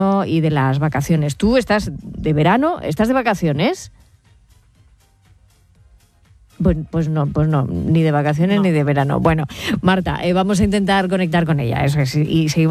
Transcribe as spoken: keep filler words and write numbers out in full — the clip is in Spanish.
y de las vacaciones. ¿Tú estás de verano? ¿Estás de vacaciones? Pues, pues no, pues no, ni de vacaciones No. ni de verano. Bueno, Marta, eh, vamos a intentar conectar con ella, eso es, y seguimos